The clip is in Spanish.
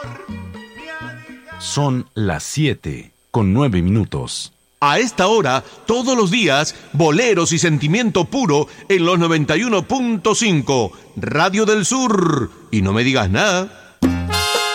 Son las 7:09. A esta hora, todos los días, boleros y sentimiento puro en los 91.5, Radio del Sur. Y no me digas nada.